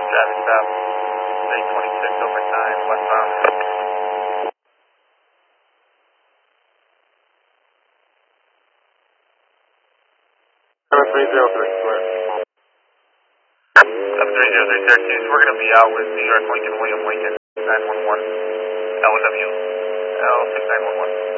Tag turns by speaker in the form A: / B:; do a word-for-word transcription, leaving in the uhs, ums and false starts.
A: Driving south, eight twenty-six over nine, westbound.
B: seven three zero three, clear.
A: seven three zero three, Syracuse, we're going to be out with New York Lincoln, William Lincoln, nine one one, L W, L six nine one one.